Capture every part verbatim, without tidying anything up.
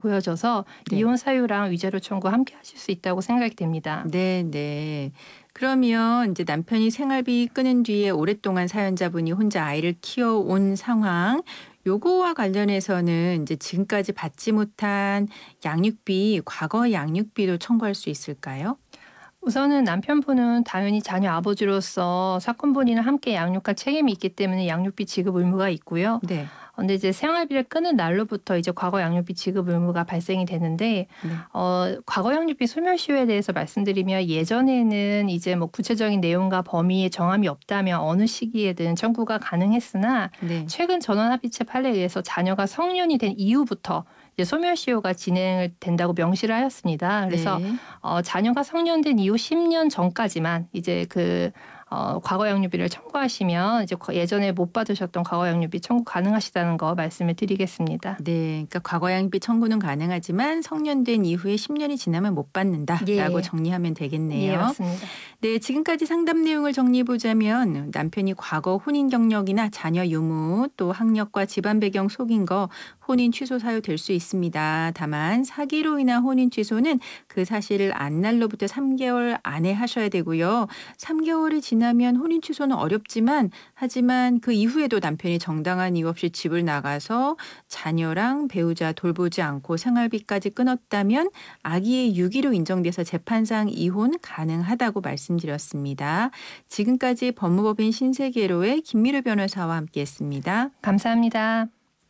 보여져서 네. 이혼 사유랑 위자료 청구 함께 하실 수 있다고 생각이 됩니다. 네, 네. 그러면 이제 남편이 생활비 끊은 뒤에 오랫동안 사연자분이 혼자 아이를 키워온 상황, 요거와 관련해서는 이제 지금까지 받지 못한 양육비, 과거 양육비도 청구할 수 있을까요? 우선은 남편분은 당연히 자녀 아버지로서 사건 본인을 함께 양육할 책임이 있기 때문에 양육비 지급 의무가 있고요. 네. 근데 이제 생활비를 끊은 날로부터 이제 과거 양육비 지급 의무가 발생이 되는데 네. 어 과거 양육비 소멸시효에 대해서 말씀드리면 예전에는 이제 뭐 구체적인 내용과 범위에 정함이 없다면 어느 시기에든 청구가 가능했으나 네. 최근 전원합의체 판례에 의해서 자녀가 성년이 된 이후부터 이제 소멸시효가 진행 된다고 명시를 하였습니다. 그래서 네. 어 자녀가 성년된 이후 십 년 전까지만 이제 그 어 과거 양육비를 청구하시면 이제 거 예전에 못 받으셨던 과거 양육비 청구 가능하시다는 거 말씀을 드리겠습니다. 네. 그러니까 과거 양육비 청구는 가능하지만 성년된 이후에 십 년이 지나면 못 받는다라고 예. 정리하면 예, 되겠네요. 맞습니다. 네, 지금까지 상담 내용을 정리해 보자면 남편이 과거 혼인 경력이나 자녀 유무 또 학력과 집안 배경 속인 거 혼인 취소 사유 될 수 있습니다. 다만 사기로 인한 혼인 취소는 그 사실을 안 날로부터 삼 개월 안에 하셔야 되고요. 삼 개월이 지나면 혼인 취소는 어렵지만 하지만 그 이후에도 남편이 정당한 이유 없이 집을 나가서 자녀랑 배우자 돌보지 않고 생활비까지 끊었다면 아기의 유기로 인정돼서 재판상 이혼 가능하다고 말씀드렸습니다. 지금까지 법무법인 신세계로의 김미루 변호사와 함께했습니다. 감사합니다.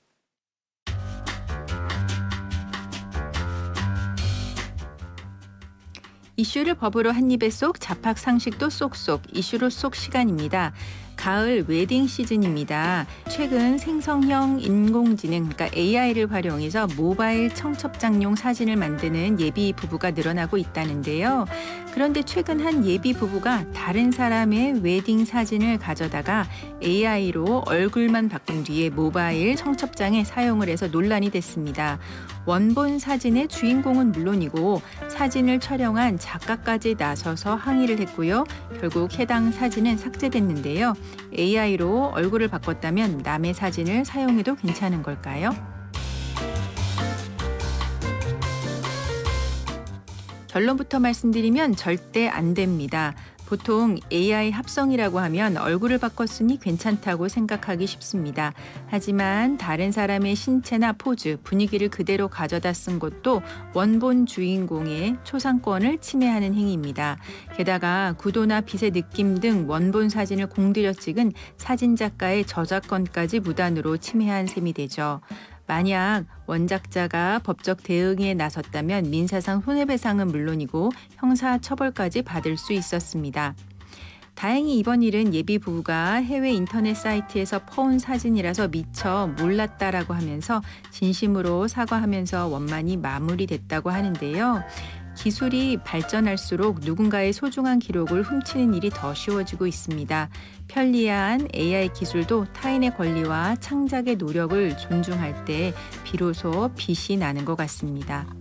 이슈를 법으로 한 입에 쏙, 잡학 상식도 쏙쏙, 이슈로 쏙 시간입니다. 가을 웨딩 시즌입니다. 최근 생성형 인공지능, 그러니까 에이아이를 활용해서 모바일 청첩장용 사진을 만드는 예비 부부가 늘어나고 있다는데요. 그런데 최근 한 예비 부부가 다른 사람의 웨딩 사진을 가져다가 에이아이로 얼굴만 바꾼 뒤에 모바일 청첩장에 사용을 해서 논란이 됐습니다. 원본 사진의 주인공은 물론이고 사진을 촬영한 작가까지 나서서 항의를 했고요. 결국 해당 사진은 삭제됐는데요. 에이아이로 얼굴을 바꿨다면 남의 사진을 사용해도 괜찮은 걸까요? 결론부터 말씀드리면 절대 안 됩니다. 보통 에이아이 합성이라고 하면 얼굴을 바꿨으니 괜찮다고 생각하기 쉽습니다. 하지만 다른 사람의 신체나 포즈, 분위기를 그대로 가져다 쓴 것도 원본 주인공의 초상권을 침해하는 행위입니다. 게다가 구도나 빛의 느낌 등 원본 사진을 공들여 찍은 사진 작가의 저작권까지 무단으로 침해한 셈이 되죠. 만약 원작자가 법적 대응에 나섰다면 민사상 손해배상은 물론이고 형사처벌까지 받을 수 있었습니다. 다행히 이번 일은 예비 부부가 해외 인터넷 사이트에서 퍼온 사진이라서 미처 몰랐다라고 하면서 진심으로 사과하면서 원만히 마무리됐다고 하는데요. 기술이 발전할수록 누군가의 소중한 기록을 훔치는 일이 더 쉬워지고 있습니다. 편리한 에이아이 기술도 타인의 권리와 창작의 노력을 존중할 때 비로소 빛이 나는 것 같습니다.